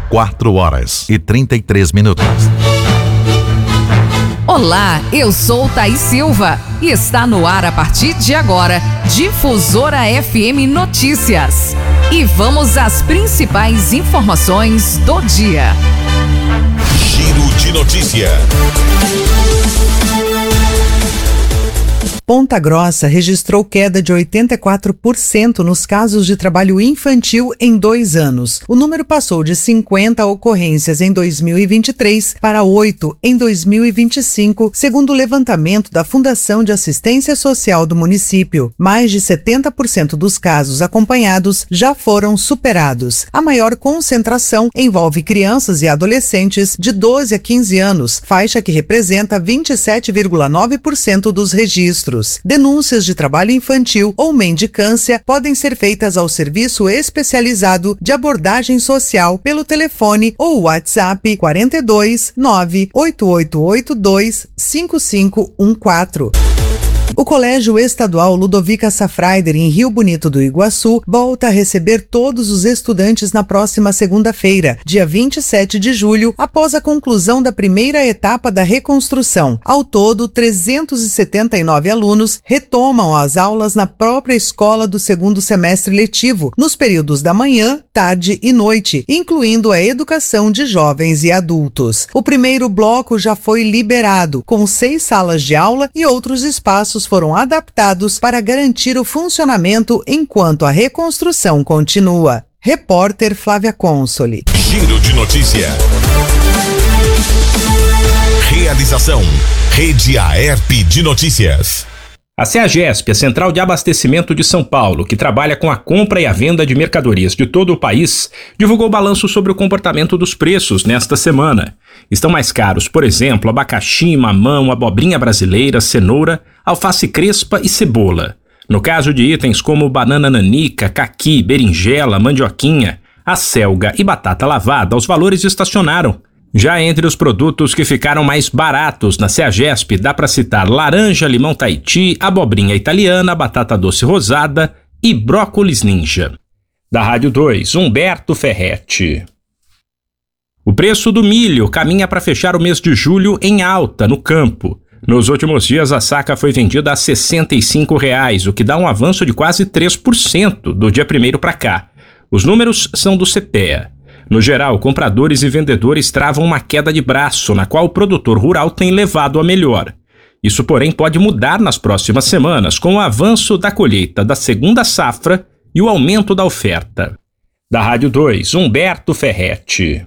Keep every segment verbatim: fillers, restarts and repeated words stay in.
quatro horas e trinta e três minutos. Olá, eu sou Thaís Silva e está no ar a partir de agora, Difusora F M Notícias. E vamos às principais informações do dia. Giro de notícia. Ponta Grossa registrou queda de oitenta e quatro por cento nos casos de trabalho infantil em dois anos. O número passou de cinquenta ocorrências em dois mil e vinte e três para oito em dois mil e vinte e cinco, segundo o levantamento da Fundação de Assistência Social do município. Mais de setenta por cento dos casos acompanhados já foram superados. A maior concentração envolve crianças e adolescentes de doze a quinze anos, faixa que representa vinte e sete vírgula nove por cento dos registros. Denúncias de trabalho infantil ou mendicância podem ser feitas ao Serviço Especializado de Abordagem Social pelo telefone ou WhatsApp quarenta e dois, nove oito oito oito dois, cinco cinco um quatro. O Colégio Estadual Ludovica Safraider, em Rio Bonito do Iguaçu, volta a receber todos os estudantes na próxima segunda-feira, dia vinte e sete de julho, após a conclusão da primeira etapa da reconstrução. Ao todo, trezentos e setenta e nove alunos retomam as aulas na própria escola do segundo semestre letivo, nos períodos da manhã, tarde e noite, incluindo a educação de jovens e adultos. O primeiro bloco já foi liberado, com seis salas de aula e outros espaços foram adaptados para garantir o funcionamento enquanto a reconstrução continua. Repórter Flávia Consoli. Giro de notícia. Realização: Rede Aerp de Notícias. A CEAGESP, a Central de Abastecimento de São Paulo, que trabalha com a compra e a venda de mercadorias de todo o país, divulgou balanço sobre o comportamento dos preços nesta semana. Estão mais caros, por exemplo, abacaxi, mamão, abobrinha brasileira, cenoura, alface crespa e cebola. No caso de itens como banana nanica, caqui, berinjela, mandioquinha, acelga e batata lavada, os valores estacionaram. Já entre os produtos que ficaram mais baratos na CEAGESP, dá para citar laranja, limão Tahiti, abobrinha italiana, batata doce rosada e brócolis ninja. Da Rádio dois, Humberto Ferretti. O preço do milho caminha para fechar o mês de julho em alta no campo. Nos últimos dias, a saca foi vendida a sessenta e cinco reais, o que dá um avanço de quase três por cento do dia primeiro para cá. Os números são do CEPEA. No geral, compradores e vendedores travam uma queda de braço, na qual o produtor rural tem levado a melhor. Isso, porém, pode mudar nas próximas semanas, com o avanço da colheita da segunda safra e o aumento da oferta. Da Rádio dois, Humberto Ferretti.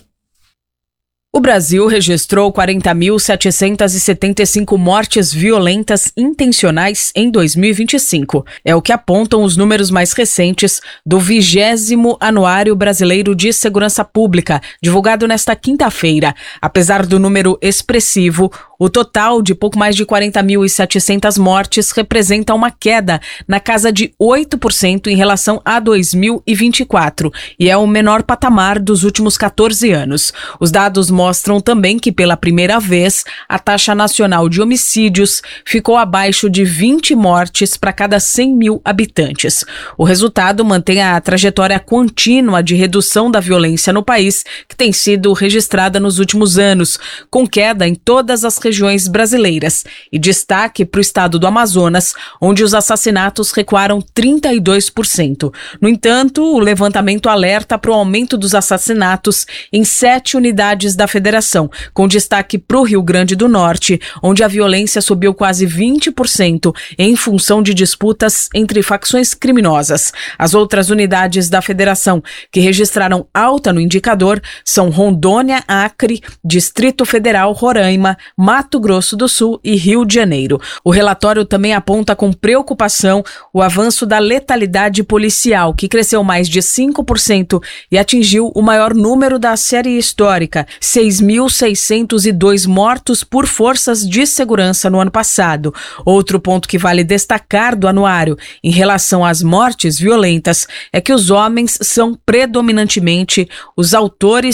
O Brasil registrou quarenta mil setecentas e setenta e cinco mortes violentas intencionais em dois mil e vinte e cinco. É o que apontam os números mais recentes do vigésimo Anuário Brasileiro de Segurança Pública, divulgado nesta quinta-feira. Apesar do número expressivo, o total de pouco mais de quarenta mil e setecentas mortes representa uma queda na casa de oito por cento em relação a dois mil e vinte e quatro e é o menor patamar dos últimos quatorze anos. Os dados mostram também que, pela primeira vez, a taxa nacional de homicídios ficou abaixo de vinte mortes para cada cem mil habitantes. O resultado mantém a trajetória contínua de redução da violência no país, que tem sido registrada nos últimos anos, com queda em todas as regiões brasileiras, e destaque para o estado do Amazonas, onde os assassinatos recuaram trinta e dois por cento. No entanto, o levantamento alerta para o aumento dos assassinatos em sete unidades da federação, com destaque para o Rio Grande do Norte, onde a violência subiu quase vinte por cento em função de disputas entre facções criminosas. As outras unidades da federação que registraram alta no indicador são Rondônia, Acre, Distrito Federal, Roraima, Mato Grosso do Sul e Rio de Janeiro. O relatório também aponta com preocupação o avanço da letalidade policial, que cresceu mais de cinco por cento e atingiu o maior número da série histórica, seis mil seiscentos e dois mortos por forças de segurança no ano passado. Outro ponto que vale destacar do anuário em relação às mortes violentas é que os homens são predominantemente os autores